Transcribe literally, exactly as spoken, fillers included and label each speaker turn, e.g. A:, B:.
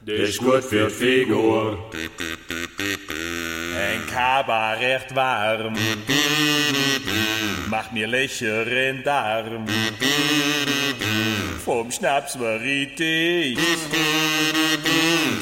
A: Das ist gut für die Figur.
B: Ein Kabarett warm, macht mir Löcher in den Darm. Vom Schnaps war ich dicht,